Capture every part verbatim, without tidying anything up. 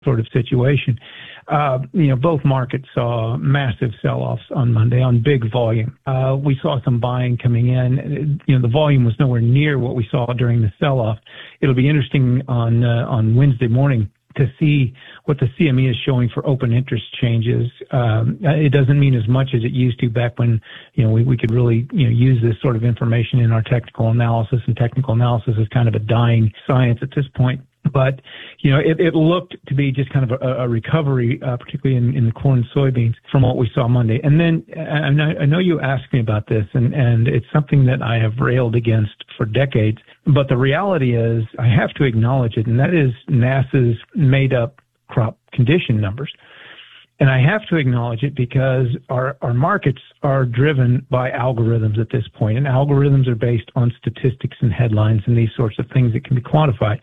sort of situation. Uh, you know, both markets saw massive sell-offs on Monday on big volume. Uh, we saw some buying coming in. You know, the volume was nowhere near what we saw during the sell-off. It'll be interesting on uh, on Wednesday morning to see what the C M E is showing for open interest changes. Um, it doesn't mean as much as it used to back when, you know, we, we could really, you know, use this sort of information in our technical analysis, and technical analysis is kind of a dying science at this point. But, you know, it, it looked to be just kind of a, a recovery, uh, particularly in, in the corn and soybeans from what we saw Monday. And then and I, I know you asked me about this, and, and it's something that I have railed against for decades. But the reality is I have to acknowledge it, and that is NASA's made-up crop condition numbers. And I have to acknowledge it because our, our markets are driven by algorithms at this point, and algorithms are based on statistics and headlines and these sorts of things that can be quantified.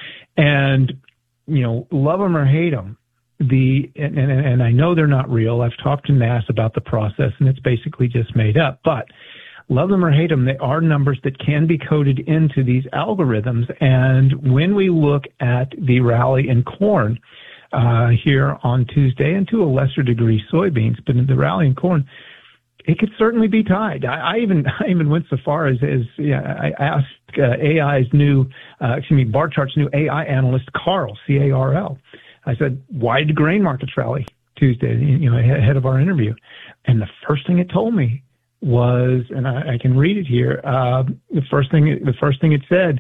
And, you know, love them or hate them, the, and, and, and I know they're not real. I've talked to NASA about the process, and it's basically just made up. But love them or hate them, they are numbers that can be coded into these algorithms. And when we look at the rally in corn uh, here on Tuesday, and to a lesser degree soybeans, but in the rally in corn, it could certainly be tied. I, I even I even went so far as as yeah, I asked uh, A I's new, uh, excuse me, Bar Chart's new A I analyst Carl, C A R L. I said, why did grain markets rally Tuesday? You know, ahead of our interview, and the first thing it told me was, and I, I can read it here. Uh, the first thing the first thing it said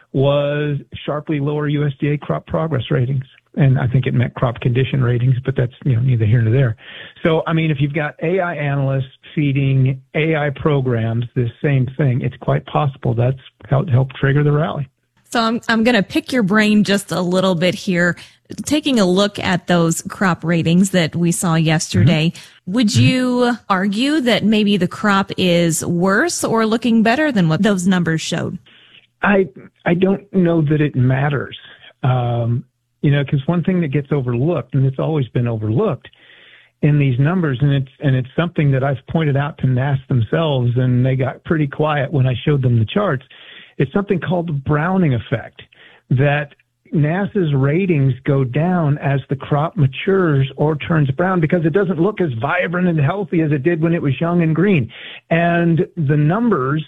was sharply lower U S D A crop progress ratings. And I think it meant crop condition ratings, but that's, you know, neither here nor there. So, I mean, if you've got A I analysts feeding A I programs this same thing, it's quite possible that's helped help trigger the rally. So I'm, I'm going to pick your brain just a little bit here. Taking a look at those crop ratings that we saw yesterday, mm-hmm. would mm-hmm. you argue that maybe the crop is worse or looking better than what those numbers showed? I, I don't know that it matters. Um, You know, because one thing that gets overlooked, and it's always been overlooked in these numbers, and it's and it's something that I've pointed out to NASA themselves, and they got pretty quiet when I showed them the charts. It's something called the Browning effect, that NASA's ratings go down as the crop matures or turns brown because it doesn't look as vibrant and healthy as it did when it was young and green. And the numbers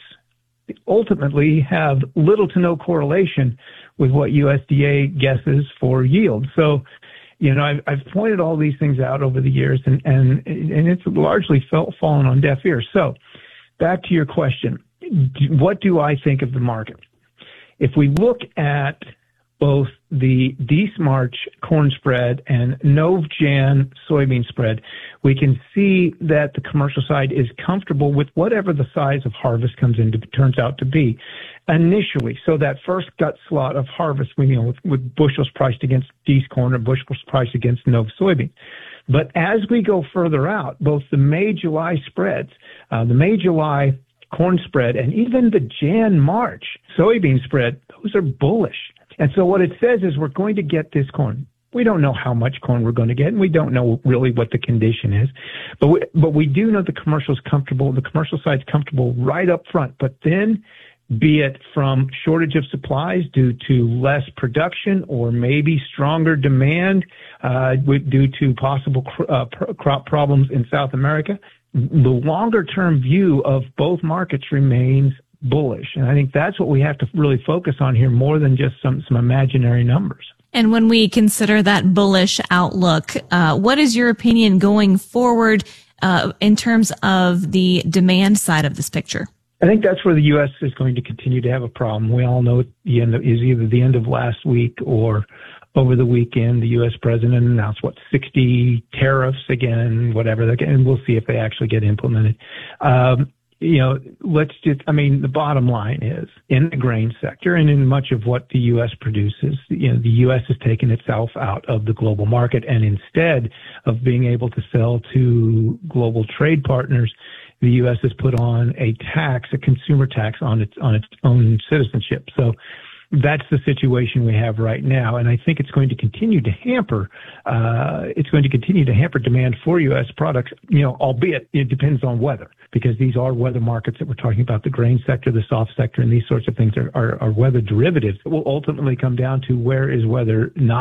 ultimately have little to no correlation with what U S D A guesses for yield. So, you know, I've, I've pointed all these things out over the years, and, and, and it's largely felt, fallen on deaf ears. So back to your question, what do I think of the market? If we look at both the D S March corn spread and Novjan soybean spread, we can see that the commercial side is comfortable with whatever the size of harvest comes into turns out to be initially. So that first gut slot of harvest, we you know with, with bushels priced against D S corn or bushels priced against Nov soybean. But as we go further out, both the May-July spreads, uh, the May-July corn spread, and even the Jan-March soybean spread, those are bullish. And so what it says is we're going to get this corn. We don't know how much corn we're going to get, and we don't know really what the condition is. But we, but we do know the commercial's comfortable. The commercial side's comfortable right up front. But then, be it from shortage of supplies due to less production or maybe stronger demand uh, due to possible cr- uh, pr- crop problems in South America, the longer-term view of both markets remains bullish. And I think that's what we have to really focus on here more than just some, some imaginary numbers. And when we consider that bullish outlook, uh, what is your opinion going forward uh, in terms of the demand side of this picture? I think that's where the U S is going to continue to have a problem. We all know the end of, is either the end of last week or over the weekend, the U S president announced, what, sixty tariffs again, whatever, and we'll see if they actually get implemented. Um, You know, let's just, I mean, the bottom line is in the grain sector and in much of what the U S produces, you know, the U S has taken itself out of the global market, and instead of being able to sell to global trade partners, the U S has put on a tax, a consumer tax on its, on its own citizenship. So that's the situation we have right now. And I think it's going to continue to hamper, uh, it's going to continue to hamper demand for U S products, you know, albeit it depends on weather, because these are weather markets that we're talking about. The grain sector, the soft sector, and these sorts of things are, are, are weather derivatives. It will ultimately come down to where is weather not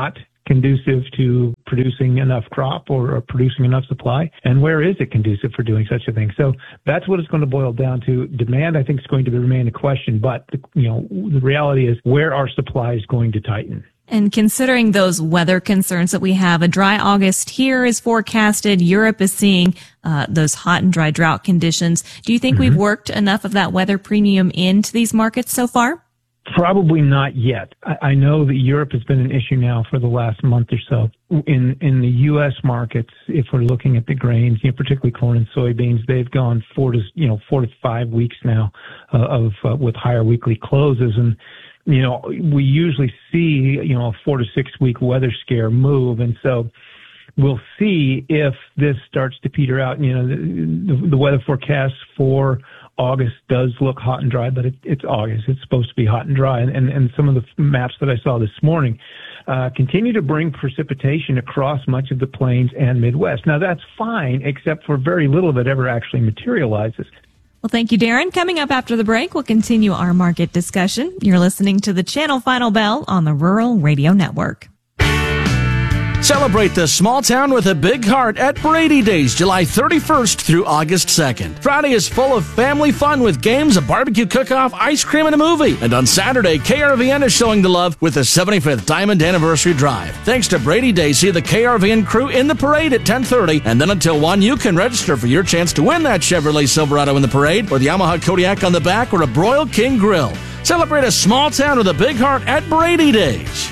conducive to producing enough crop or, or producing enough supply? And where is it conducive for doing such a thing? So that's what it's going to boil down to. Demand, I think, is going to remain a question, but the, you know, the reality is where our supply is going to tighten. And considering those weather concerns that we have, a dry August here is forecasted. Europe is seeing uh, those hot and dry drought conditions. Do you think mm-hmm. we've worked enough of that weather premium into these markets so far? Probably not yet. I, I know that Europe has been an issue now for the last month or so. In in the U S markets, if we're looking at the grains, you know, particularly corn and soybeans, they've gone four to you know four to five weeks now uh, of uh, with higher weekly closes. And you know, we usually see, you know, a four to six week weather scare move. And so we'll see if this starts to peter out. You know, the, the weather forecast for August does look hot and dry, but it, it's August. It's supposed to be hot and dry. And, and, and some of the maps that I saw this morning uh, continue to bring precipitation across much of the plains and Midwest. Now, that's fine, except for very little of it ever actually materializes. Well, thank you, Darren. Coming up after the break, we'll continue our market discussion. You're listening to the Channel Final Bell on the Rural Radio Network. Celebrate the small town with a big heart at Brady Days, July thirty-first through August second. Friday is full of family fun with games, a barbecue cook-off, ice cream, and a movie. And on Saturday, K R V N is showing the love with the seventy-fifth Diamond Anniversary Drive. Thanks to Brady Days, see the K R V N crew in the parade at ten thirty. And then until one, you can register for your chance to win that Chevrolet Silverado in the parade, or the Yamaha Kodiak on the back, or a Broil King Grill. Celebrate a small town with a big heart at Brady Days.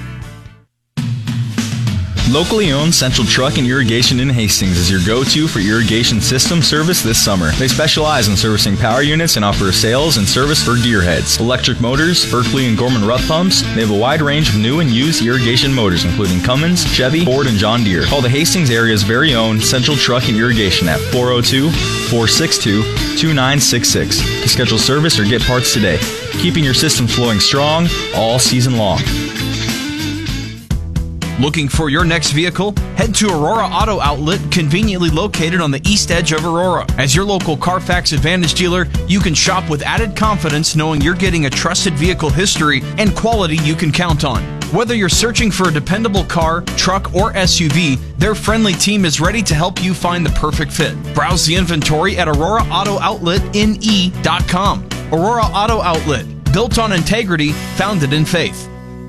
Locally owned Central Truck and Irrigation in Hastings is your go-to for irrigation system service this summer. They specialize in servicing power units and offer sales and service for gearheads, electric motors, Berkeley and Gorman Rupp pumps. They have a wide range of new and used irrigation motors, including Cummins, Chevy, Ford, and John Deere. Call the Hastings area's very own Central Truck and Irrigation at four oh two, four six two, two nine six six to schedule service or get parts today. Keeping your system flowing strong all season long. Looking for your next vehicle? Head to Aurora Auto Outlet, conveniently located on the east edge of Aurora. As your local Carfax Advantage dealer, you can shop with added confidence knowing you're getting a trusted vehicle history and quality you can count on. Whether you're searching for a dependable car, truck, or S U V, their friendly team is ready to help you find the perfect fit. Browse the inventory at aurora auto outlet n e dot com. Aurora Auto Outlet, built on integrity, founded in faith.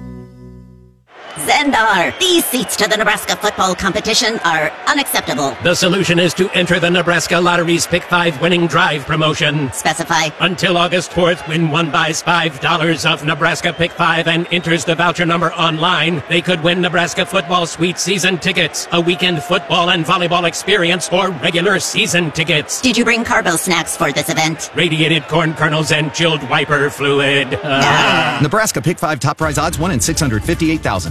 Zendar, these seats to the Nebraska football competition are unacceptable. The solution is to enter the Nebraska Lottery's Pick five Winning Drive promotion. Specify. Until August fourth, when one buys five dollars of Nebraska Pick five and enters the voucher number online, they could win Nebraska football sweet season tickets, a weekend football and volleyball experience, or regular season tickets. Did you bring carbo snacks for this event? Radiated corn kernels and chilled wiper fluid. Ah. Nebraska Pick five top prize odds one in six hundred fifty-eight thousand.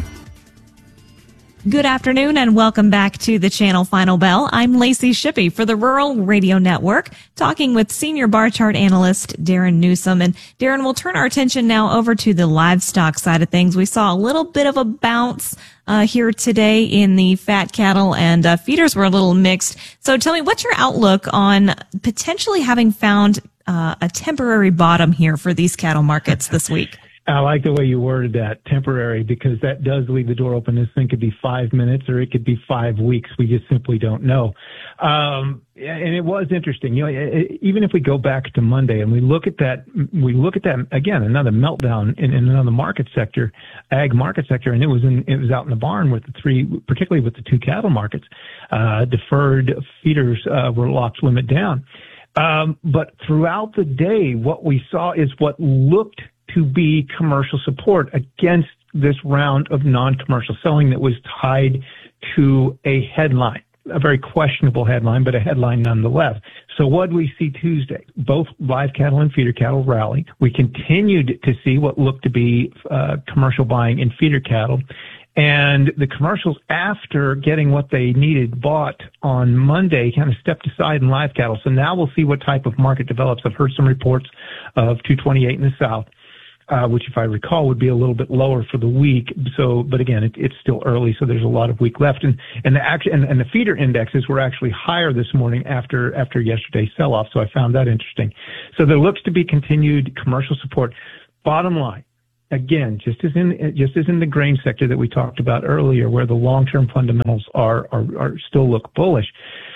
Good afternoon and welcome back to the Channel Final Bell. I'm Lacey Shippey for the Rural Radio Network, talking with senior bar chart analyst Darren Newsom. And Darren, we'll turn our attention now over to the livestock side of things. We saw a little bit of a bounce uh, here today in the fat cattle, and uh, feeders were a little mixed. So tell me, what's your outlook on potentially having found uh, a temporary bottom here for these cattle markets this week? I like the way you worded that, temporary, because that does leave the door open. This thing could be five minutes or it could be five weeks. We just simply don't know. Um, and it was interesting. You know, it, even if we go back to Monday and we look at that, we look at that again, another meltdown in, in another market sector, ag market sector, and it was in, it was out in the barn with the three, particularly with the two cattle markets. Uh, deferred feeders uh, were locked limit down. Um, but throughout the day, what we saw is what looked to be commercial support against this round of non-commercial selling that was tied to a headline, a very questionable headline, but a headline nonetheless. So what did we see Tuesday? Both live cattle and feeder cattle rallied. We continued to see what looked to be uh, commercial buying in feeder cattle. And the commercials, after getting what they needed bought on Monday, kind of stepped aside in live cattle. So now we'll see what type of market develops. I've heard some reports of two twenty-eight in the south. Uh, which, if I recall, would be a little bit lower for the week. So, but again, it, it's still early, so there's a lot of week left. And and the act, and, and the feeder indexes were actually higher this morning after after yesterday's sell-off. So I found that interesting. So there looks to be continued commercial support. Bottom line, again, just as in just as in the grain sector that we talked about earlier, where the long-term fundamentals are are, are still look bullish.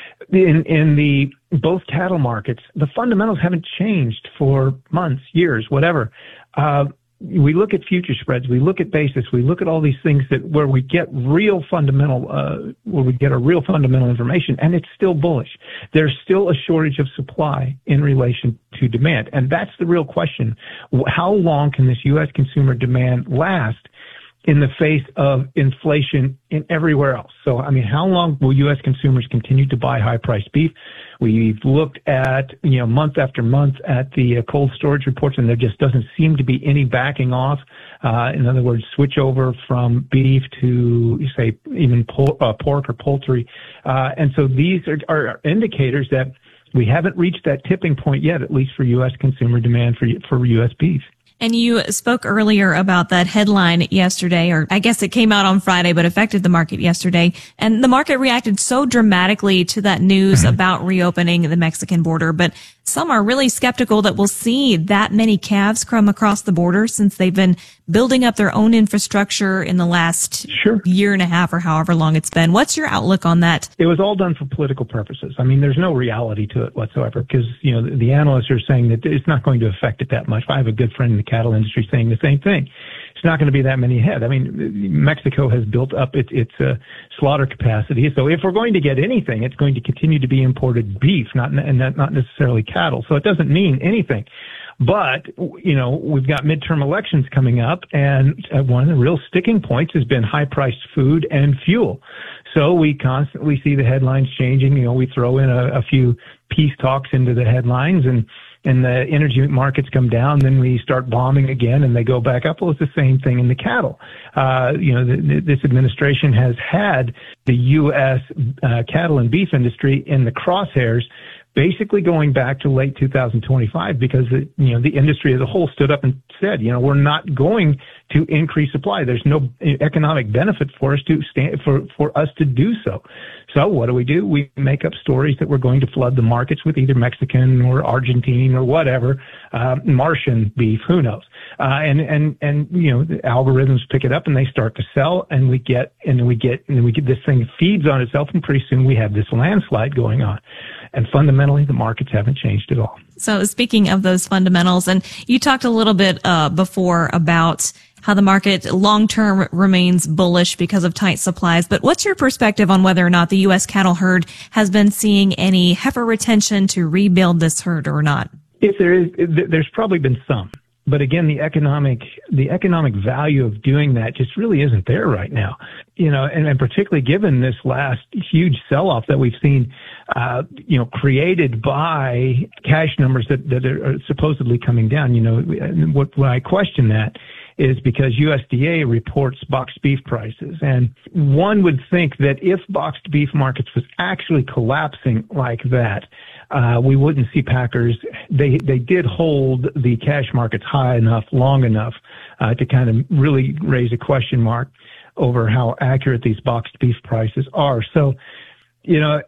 In in the both cattle markets, the fundamentals haven't changed for months, years, whatever. Uh, we look at future spreads, we look at basis, we look at all these things that where we get real fundamental, uh, where we get a real fundamental information, and it's still bullish. There's still a shortage of supply in relation to demand, and that's the real question. How long can this U S consumer demand last in the face of inflation in everywhere else? So, I mean, how long will U S consumers continue to buy high-priced beef? We've looked at, you know, month after month at the uh, cold storage reports, and there just doesn't seem to be any backing off. Uh, in other words, switch over from beef to, say, even por- uh, pork or poultry. Uh, and so these are, are indicators that we haven't reached that tipping point yet, at least for U S consumer demand for, for U S beef. And you spoke earlier about that headline yesterday, or I guess it came out on Friday, but affected the market yesterday. And the market reacted so dramatically to that news mm-hmm. about reopening the Mexican border. But some are really skeptical that we'll see that many calves come across the border, since they've been building up their own infrastructure in the last sure. year and a half or however long it's been. What's your outlook on that? It was all done for political purposes. I mean, there's no reality to it whatsoever, because, you know, the, the analysts are saying that it's not going to affect it that much. I have a good friend in the cattle industry saying the same thing. It's not going to be that many head. I mean, Mexico has built up its, its uh, slaughter capacity. So if we're going to get anything, it's going to continue to be imported beef, not, and not necessarily cattle. So it doesn't mean anything. But, you know, we've got midterm elections coming up, and one of the real sticking points has been high-priced food and fuel. So we constantly see the headlines changing. You know, we throw in a, a few peace talks into the headlines, and and the energy markets come down, then we start bombing again, and they go back up. Well, it's the same thing in the cattle. Uh, you know, the, the, this administration has had the U S uh, cattle and beef industry in the crosshairs, basically going back to late two thousand twenty-five, because the, you know, the industry as a whole stood up and said, you know, we're not going to increase supply. There's no economic benefit for us to stand, for, for us to do so. So what do we do? We make up stories that we're going to flood the markets with either Mexican or Argentine or whatever, uh, Martian beef, who knows? Uh, and, and, and, you know, the algorithms pick it up and they start to sell, and we get, and we get, and we get, this thing feeds on itself, and pretty soon we have this landslide going on. And fundamentally, the markets haven't changed at all. So speaking of those fundamentals, and you talked a little bit uh, before about how the market long-term remains bullish because of tight supplies. But what's your perspective on whether or not the U S cattle herd has been seeing any heifer retention to rebuild this herd or not? If there is, there's probably been some. But again, the economic, the economic value of doing that just really isn't there right now. You know, and, and particularly given this last huge sell-off that we've seen, uh, you know, created by cash numbers that, that are supposedly coming down. You know, what, when I question that is because U S D A reports boxed beef prices. And one would think that if boxed beef markets was actually collapsing like that, Uh, we wouldn't see packers. They they did hold the cash markets high enough, long enough, uh, to kind of really raise a question mark over how accurate these boxed beef prices are. So, you know,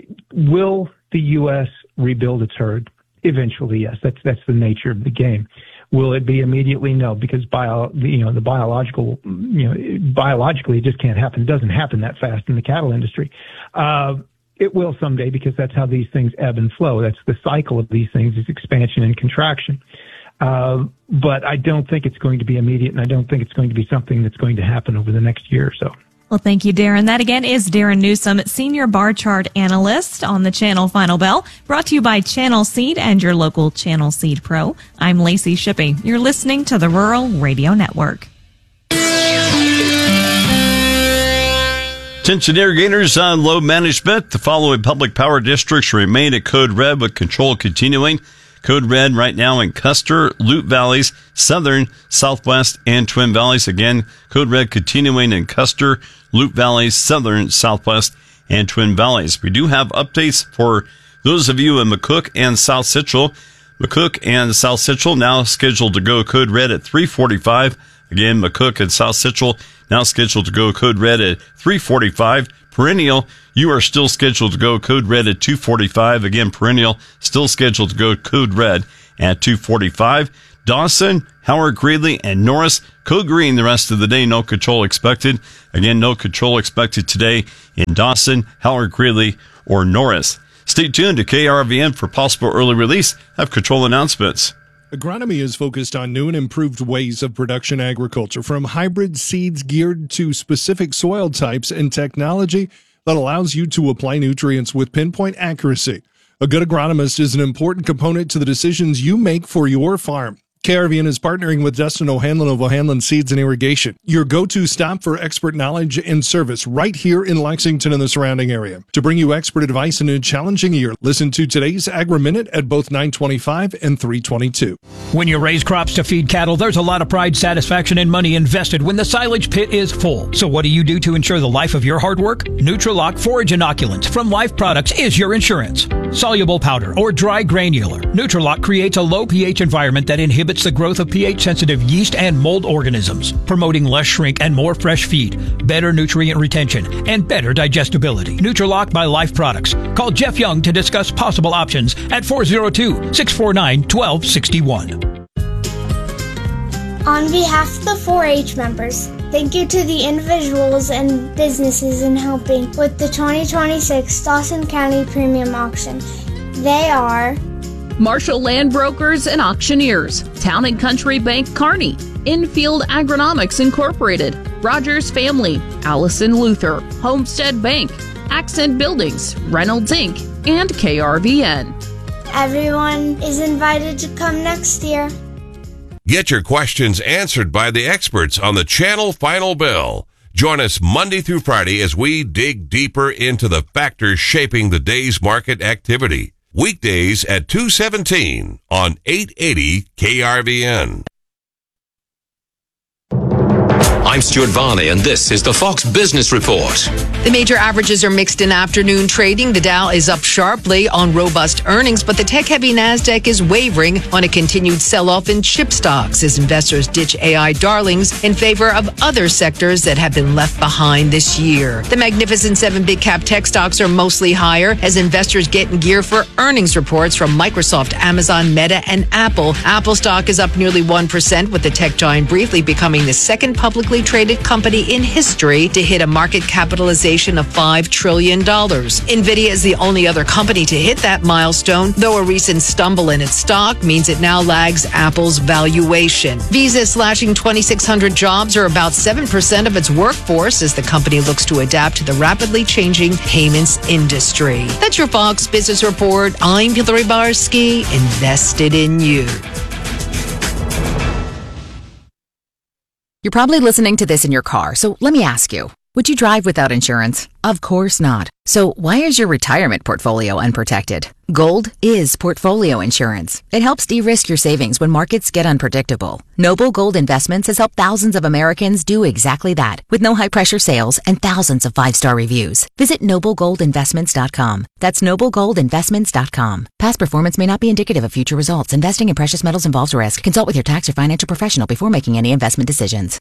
will the U S rebuild its herd? Eventually, yes. That's that's the nature of the game. Will it be immediately? No, because bio, you know, the biological, you know, biologically it just can't happen. It doesn't happen that fast in the cattle industry. Uh, It will someday, because that's how these things ebb and flow. That's the cycle of these things, is expansion and contraction. Uh, but I don't think it's going to be immediate, and I don't think it's going to be something that's going to happen over the next year or so. Well, thank you, Darren. That again is Darren Newsom, Senior Bar Chart Analyst on the Channel Final Bell, brought to you by Channel Seed and your local Channel Seed Pro. I'm Lacey Shippey. You're listening to the Rural Radio Network. Attention irrigators on load management. The following public power districts remain at Code Red with control continuing. Code Red right now in Custer, Loup Valleys, Southern, Southwest, and Twin Valleys. Again, Code Red continuing in Custer, Loup Valleys, Southern, Southwest, and Twin Valleys. We do have updates for those of you in McCook and South Central. McCook and South Central now scheduled to go Code Red at three forty-five. Again, McCook and South Central now scheduled to go Code Red at three forty-five. Perennial, you are still scheduled to go Code Red at two forty-five. Again, Perennial still scheduled to go Code Red at two forty-five. Dawson, Howard Greeley, and Norris. Code green the rest of the day. No control expected. Again, no control expected today in Dawson, Howard Greeley, or Norris. Stay tuned to K R V N for possible early release of control announcements. Agronomy is focused on new and improved ways of production agriculture, from hybrid seeds geared to specific soil types and technology that allows you to apply nutrients with pinpoint accuracy. A good agronomist is an important component to the decisions you make for your farm. K R V N is partnering with Dustin O'Hanlon of O'Hanlon Seeds and Irrigation, your go-to stop for expert knowledge and service right here in Lexington and the surrounding area. To bring you expert advice in a challenging year, listen to today's Agri-Minute at both nine twenty-five and three twenty-two. When you raise crops to feed cattle, there's a lot of pride, satisfaction, and money invested when the silage pit is full. So what do you do to ensure the life of your hard work? Nutrilock Forage Inoculants from Life Products is your insurance. Soluble powder or dry granular, Nutrilock creates a low pH environment that inhibits the growth of pH-sensitive yeast and mold organisms, promoting less shrink and more fresh feed, better nutrient retention, and better digestibility. Nutrilock by Life Products. Call Jeff Young to discuss possible options at four oh two, six four nine, one two six one. On behalf of the four H members, thank you to the individuals and businesses in helping with the twenty twenty-six Dawson County Premium Auction. They are Marshall Land Brokers and Auctioneers, Town and Country Bank Kearney, Infield Agronomics Incorporated, Rogers Family, Allison Luther, Homestead Bank, Accent Buildings, Reynolds Incorporated, and K R V N. Everyone is invited to come next year. Get your questions answered by the experts on the Channel Final Bell. Join us Monday through Friday as we dig deeper into the factors shaping the day's market activity. Weekdays at two seventeen on eight eighty K R V N. I'm Stuart Varney, and this is the Fox Business Report. The major averages are mixed in afternoon trading. The Dow is up sharply on robust earnings, but the tech-heavy NASDAQ is wavering on a continued sell-off in chip stocks as investors ditch A I darlings in favor of other sectors that have been left behind this year. The Magnificent Seven big-cap tech stocks are mostly higher as investors get in gear for earnings reports from Microsoft, Amazon, Meta, and Apple. Apple stock is up nearly one percent, with the tech giant briefly becoming the second publicly traded company in history to hit a market capitalization of five trillion dollars. NVIDIA is the only other company to hit that milestone, though a recent stumble in its stock means it now lags Apple's valuation. Visa is slashing twenty-six hundred jobs, or about seven percent of its workforce, as the company looks to adapt to the rapidly changing payments industry. That's your Fox Business Report. I'm Hillary Barsky, invested in you. You're probably listening to this in your car, so let me ask you, would you drive without insurance? Of course not. So why is your retirement portfolio unprotected? Gold is portfolio insurance. It helps de-risk your savings when markets get unpredictable. Noble Gold Investments has helped thousands of Americans do exactly that, with no high-pressure sales and thousands of five-star reviews. Visit noble gold investments dot com. That's noble gold investments dot com. Past performance may not be indicative of future results. Investing in precious metals involves risk. Consult with your tax or financial professional before making any investment decisions.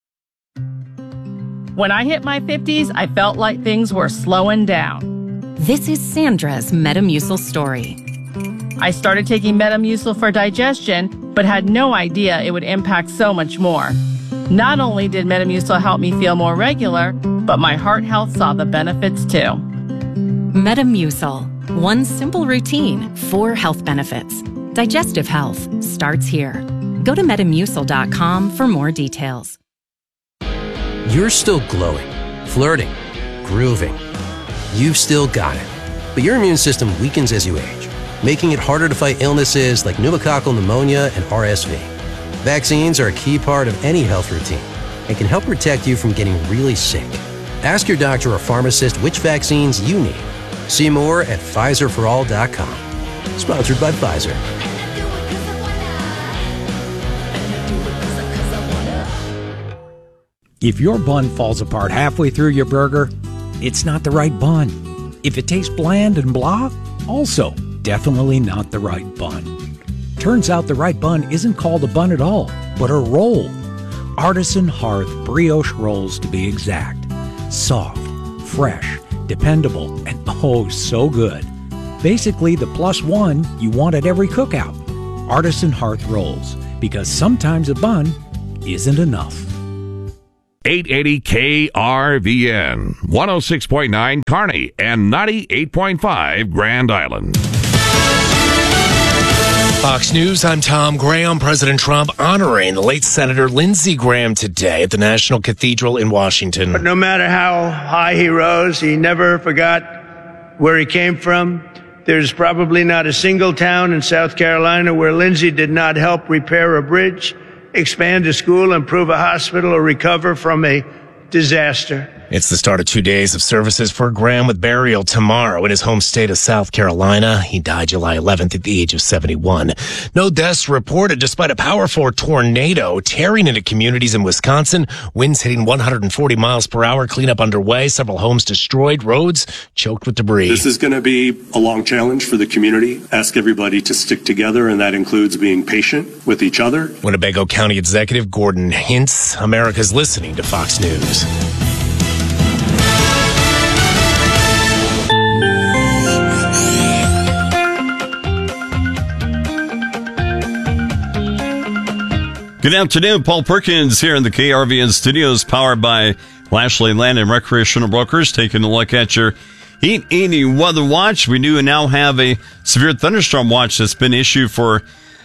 When I hit my fifties, I felt like things were slowing down. This is Sandra's Metamucil story. I started taking Metamucil for digestion, but had no idea it would impact so much more. Not only did Metamucil help me feel more regular, but my heart health saw the benefits too. Metamucil. One simple routine, four health benefits. Digestive health starts here. Go to metamucil dot com for more details. You're still glowing, flirting, grooving. You've still got it. But your immune system weakens as you age, making it harder to fight illnesses like pneumococcal pneumonia and R S V. Vaccines are a key part of any health routine and can help protect you from getting really sick. Ask your doctor or pharmacist which vaccines you need. See more at Pfizer for all dot com. Sponsored by Pfizer. If your bun falls apart halfway through your burger, it's not the right bun. If it tastes bland and blah, also definitely not the right bun. Turns out the right bun isn't called a bun at all, but a roll. Artisan Hearth brioche rolls, to be exact. Soft, fresh, dependable, and oh so good. Basically the plus one you want at every cookout. Artisan Hearth rolls. because sometimes a bun isn't enough. eight eighty K R V N, one oh six point nine Kearney, and ninety-eight point five Grand Island. Fox News, I'm Tom Graham. President Trump honoring the late Senator Lindsey Graham today at the National Cathedral in Washington. But no matter how high he rose, he never forgot where he came from. There's probably not a single town in South Carolina where Lindsey did not help repair a bridge, expand a school, improve a hospital, or recover from a disaster. It's the start of two days of services for Graham, with burial tomorrow in his home state of South Carolina. He died July eleventh at the age of seventy-one. No deaths reported despite a Power four tornado tearing into communities in Wisconsin. Winds hitting one hundred forty miles per hour. Cleanup underway. Several homes destroyed. Roads choked with debris. This is going to be a long challenge for the community. Ask everybody to stick together, and that includes being patient with each other. Winnebago County Executive Gordon Hintz. America's listening to Fox News. Good afternoon. Paul Perkins here in the K R V N studios, powered by Lashley Land and Recreational Brokers. Taking a look at your heat eating weather watch. We do now have a severe thunderstorm watch that's been issued for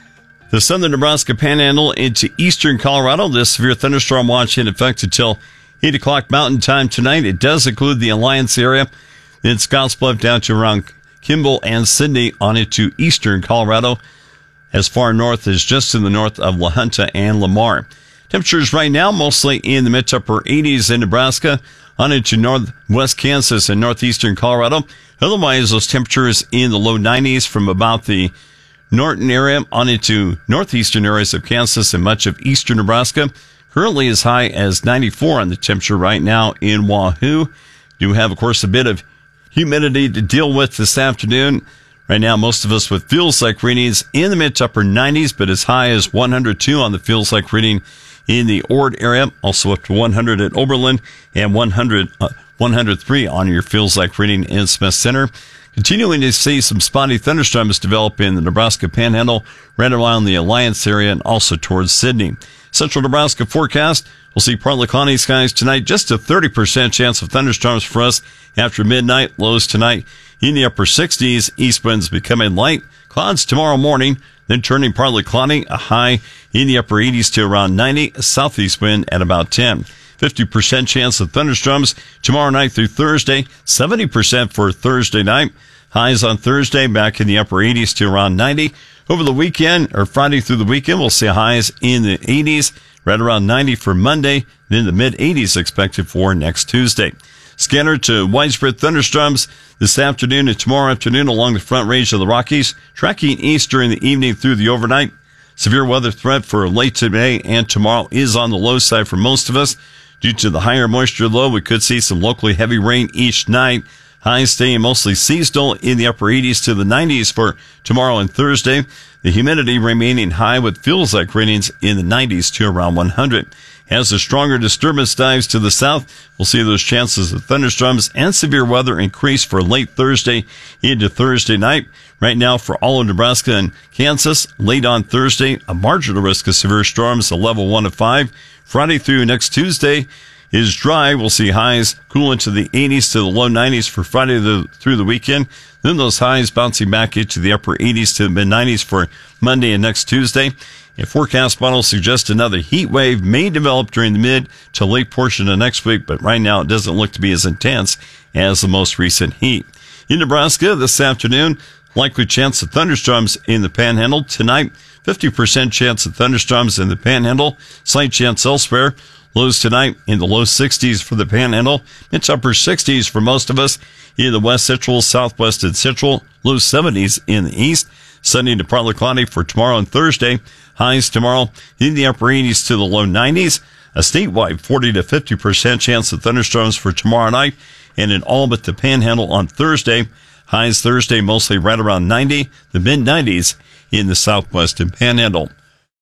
the southern Nebraska Panhandle into eastern Colorado. This severe thunderstorm watch in effect until eight o'clock Mountain Time tonight. It does include the Alliance area in Scottsbluff down to around Kimball and Sidney on into eastern Colorado, as far north as just to the north of La Junta and Lamar. Temperatures right now mostly in the mid to upper eighties in Nebraska, on into northwest Kansas and northeastern Colorado. Otherwise, those temperatures in the low nineties from about the Norton area on into northeastern areas of Kansas and much of eastern Nebraska. Currently as high as ninety-four on the temperature right now in Wahoo. Do have, of course, a bit of humidity to deal with this afternoon. Right now, most of us with feels like readings in the mid to upper nineties, but as high as one hundred two on the feels like reading in the Ord area. Also up to one hundred at Oberlin and one hundred, uh, one hundred three on your feels like reading in Smith Center. Continuing to see some spotty thunderstorms develop in the Nebraska Panhandle, right around the Alliance area and also towards Sidney. Central Nebraska forecast. We'll see partly cloudy skies tonight. Just a thirty percent chance of thunderstorms for us after midnight. Lows tonight in the upper sixties. East winds becoming light. Clouds tomorrow morning, then turning partly cloudy. A high in the upper eighties to around ninety. A southeast wind at about ten. fifty percent chance of thunderstorms tomorrow night through Thursday. seventy percent for Thursday night. Highs on Thursday back in the upper eighties to around ninety. Over the weekend, or Friday through the weekend, we'll see highs in the eighties, right around ninety for Monday, then the mid eighties expected for next Tuesday. Scattered to widespread thunderstorms this afternoon and tomorrow afternoon along the front range of the Rockies, tracking east during the evening through the overnight. Severe weather threat for late today and tomorrow is on the low side for most of us. Due to the higher moisture low, we could see some locally heavy rain each night. Highs staying mostly seasonal in the upper eighties to the nineties for tomorrow and Thursday. The humidity remaining high with feels like readings in the nineties to around one hundred. As the stronger disturbance dives to the south, we'll see those chances of thunderstorms and severe weather increase for late Thursday into Thursday night. Right now for all of Nebraska and Kansas, late on Thursday, a marginal risk of severe storms, a level one to five. Friday through next Tuesday is dry. We'll see highs cool into the eighties to the low nineties for Friday the, through the weekend. Then those highs bouncing back into the upper eighties to the mid nineties for Monday and next Tuesday. A forecast model suggests another heat wave may develop during the mid to late portion of next week, but right now it doesn't look to be as intense as the most recent heat. In Nebraska this afternoon, likely chance of thunderstorms in the Panhandle. Tonight, fifty percent chance of thunderstorms in the Panhandle. Slight chance elsewhere. Lows tonight in the low sixties for the Panhandle. It's upper sixties for most of us in the west central, southwest, and central. Low seventies in the east. Sunny to partly cloudy for tomorrow and Thursday. Highs tomorrow in the upper eighties to the low nineties. A statewide forty to fifty percent chance of thunderstorms for tomorrow night. And in all but the Panhandle on Thursday. Highs Thursday mostly right around ninety. The mid nineties in the southwest and Panhandle.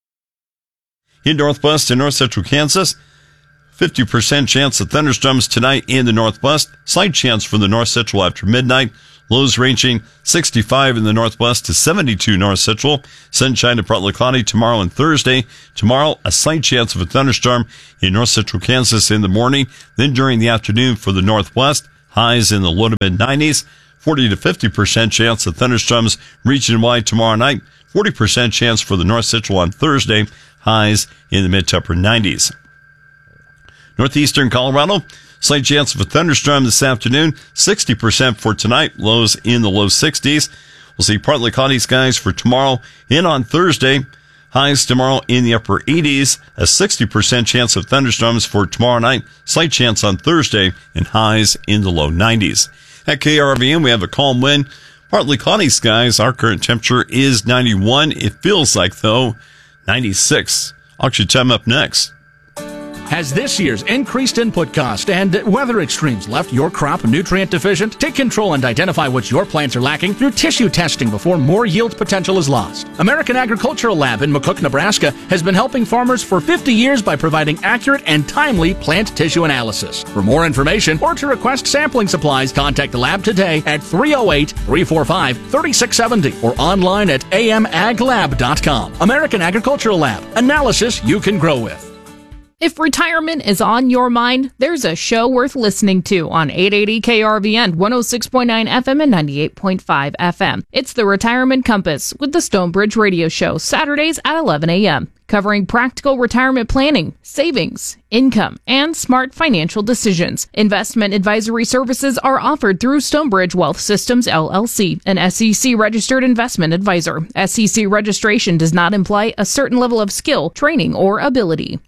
In northwest and north central Kansas, fifty percent chance of thunderstorms tonight in the northwest. Slight chance for the north central after midnight. Lows ranging sixty-five in the northwest to seventy-two north central. Sunshine to partly cloudy tomorrow and Thursday. Tomorrow, a slight chance of a thunderstorm in north central Kansas in the morning. Then during the afternoon for the northwest, highs in the low to mid nineties. forty to fifty percent chance of thunderstorms region-wide tomorrow night. forty percent chance for the north central on Thursday. Highs in the mid to upper nineties. Northeastern Colorado, slight chance of a thunderstorm this afternoon. sixty percent for tonight. Lows in the low sixties. We'll see partly cloudy skies for tomorrow and on Thursday. Highs tomorrow in the upper eighties. A sixty percent chance of thunderstorms for tomorrow night. Slight chance on Thursday and highs in the low nineties. At K R V N, we have a calm wind. Partly cloudy skies. Our current temperature is ninety-one. It feels like, though, ninety-six. Auction time up next. Has this year's increased input cost and weather extremes left your crop nutrient deficient? Take control and identify what your plants are lacking through tissue testing before more yield potential is lost. American Agricultural Lab in McCook, Nebraska has been helping farmers for fifty years by providing accurate and timely plant tissue analysis. For more information or to request sampling supplies, contact the lab today at three oh eight, three four five, three six seven oh or online at a m ag lab dot com. American Agricultural Lab. Analysis you can grow with. If retirement is on your mind, there's a show worth listening to on eight eighty K R V N, one oh six point nine F M and ninety-eight point five F M. It's the Retirement Compass with the Stonebridge Radio Show, Saturdays at eleven a.m., covering practical retirement planning, savings, income, and smart financial decisions. Investment advisory services are offered through Stonebridge Wealth Systems, L L C, an S E C-registered investment advisor. S E C registration does not imply a certain level of skill, training, or ability.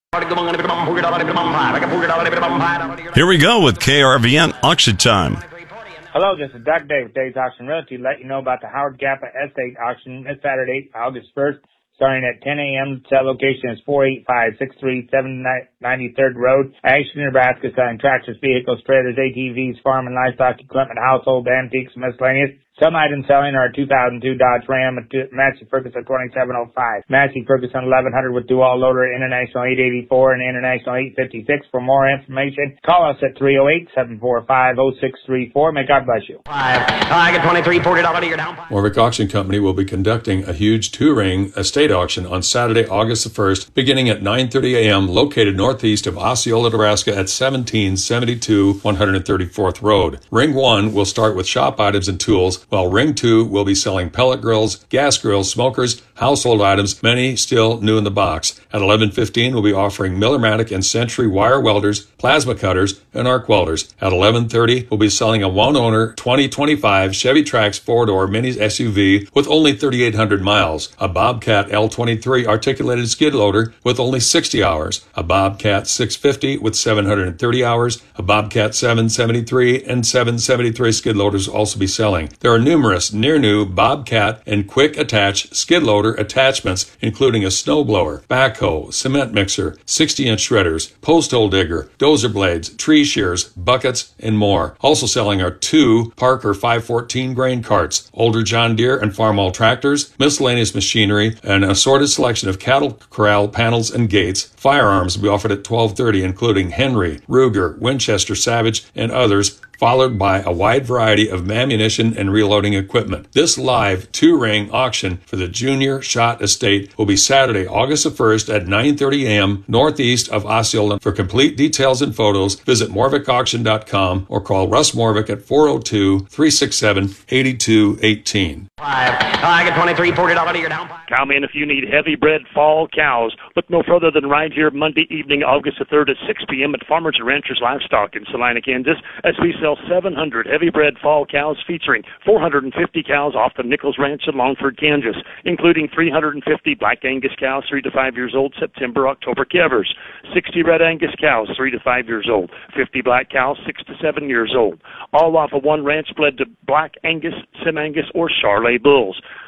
Here we go with K R V N Auction Time. Hello, this is Doug Day with Dave's Auction Realty to let you know about the Howard Gappa Estate Auction this Saturday, August first, starting at ten a.m. The location is four eight five, six three seven, ninety-third Road, Ashton, Nebraska, selling tractors, vehicles, trailers, A T Vs, farm and livestock equipment, household antiques, miscellaneous. Some items selling are a two thousand two Dodge Ram, a Massey Ferguson twenty-seven oh five, Massey Ferguson eleven hundred with dual loader, International eight eighty-four and International eight fifty-six. For more information, call us at three oh eight, seven four five, oh six three four. May God bless you. I get twenty-three, forty dollars a year down. Warwick Auction Company will be conducting a huge two-ring estate auction on Saturday, August the first, beginning at nine thirty a.m., located northeast of Osceola, Nebraska at seventeen seventy-two one hundred thirty-fourth Road. Ring one will start with shop items and tools, while Ring two will be selling pellet grills, gas grills, smokers, household items, many still new in the box. At eleven fifteen, we'll be offering Millermatic and Century wire welders, plasma cutters, and arc welders. At eleven thirty, we'll be selling a one-owner twenty twenty-five Chevy Trax four-door mini S U V with only thirty-eight hundred miles, a Bobcat L twenty-three articulated skid loader with only sixty hours, a Bobcat six fifty with seven hundred thirty hours, a Bobcat seven seventy-three and seven seventy-three skid loaders will also be selling. There are numerous near-new Bobcat and quick-attach skid loader attachments, including a snowblower, backhoe, cement mixer, sixty-inch shredders, post hole digger, dozer blades, tree shears, buckets, and more. Also selling are two Parker five fourteen grain carts, older John Deere and Farmall tractors, miscellaneous machinery, and an assorted selection of cattle corral panels and gates. Firearms will be offered at twelve thirty, including Henry, Ruger, Winchester, Savage, and others, followed by a wide variety of ammunition and reloading equipment. This live two-ring auction for the Junior Shot Estate will be Saturday, August the first at nine thirty a.m. northeast of Osceola. For complete details and photos, visit morvick auction dot com or call Russ Morvick at four oh two, three six seven, eight two one eight. I get twenty-three, forty dollars a year down. Come in if you need heavy-bred fall cows. Look no further than right here Monday evening, August the third at six p.m. at Farmers and Ranchers Livestock in Salina, Kansas, as we sell seven hundred heavy-bred fall cows featuring four hundred fifty cows off the Nichols Ranch in Longford, Kansas, including three hundred fifty Black Angus cows, three to five years old, September, October calvers, sixty Red Angus cows, three to five years old, fifty Black cows, six to seven years old, all off of one ranch bred to Black Angus, Sim Angus, or Charolais bulls.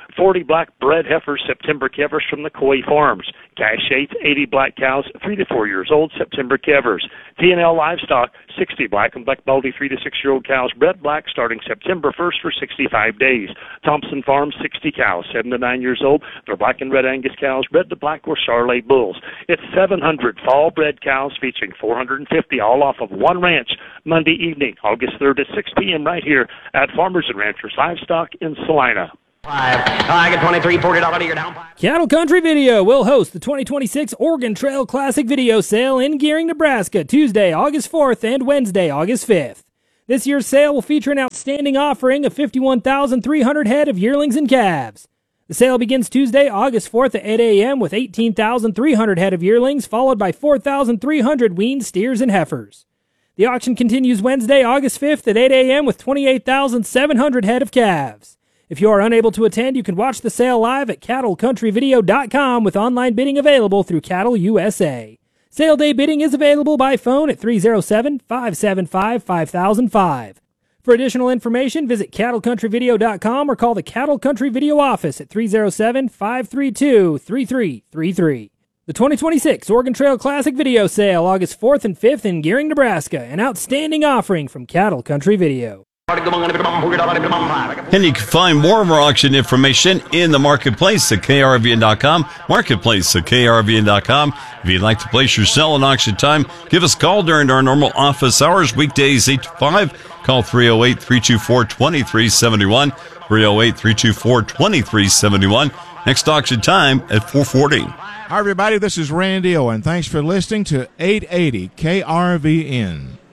forty black bred heifers, September calvers from the Coy Farms. Cash eights, eighty black cows, three to four years old, September calvers. T and L Livestock, sixty black and black Baldy three to six year old cows, bred black starting September first for sixty-five days. Thompson Farms, sixty cows, seven to nine years old. They're black and red Angus cows, bred to black or Charolais bulls. It's seven hundred fall bred cows featuring four hundred fifty all off of one ranch Monday evening, August third at six p.m. right here at Farmers and Ranchers Livestock in Salina. Five. I get twenty-three, forty dollars to your down. Cattle Country Video will host the twenty twenty-six Oregon Trail Classic Video Sale in Gearing, Nebraska, Tuesday, August fourth and Wednesday, August fifth. This year's sale will feature an outstanding offering of fifty-one thousand three hundred head of yearlings and calves. The sale begins Tuesday, August fourth at eight a.m. with eighteen thousand three hundred head of yearlings, followed by four thousand three hundred weaned steers and heifers. The auction continues Wednesday, August fifth at eight a.m. with twenty-eight thousand seven hundred head of calves. If you are unable to attend, you can watch the sale live at cattle country video dot com with online bidding available through Cattle U S A. Sale day bidding is available by phone at three oh seven, five seven five, five thousand five. For additional information, visit cattle country video dot com or call the Cattle Country Video office at three oh seven, five three two, three three three three. The twenty twenty-six Oregon Trail Classic Video Sale, August fourth and fifth in Gearing, Nebraska. An outstanding offering from Cattle Country Video. And you can find more of our auction information in the marketplace at K R V N dot com, marketplace at K R V N dot com. If you'd like to place your sale in auction time, give us a call during our normal office hours, weekdays eight to five. Call three oh eight, three two four, two three seven one, three oh eight, three two four, two three seven one. Next auction time at four forty. Hi, everybody. This is Randy Owen. Thanks for listening to eight eighty K R V N.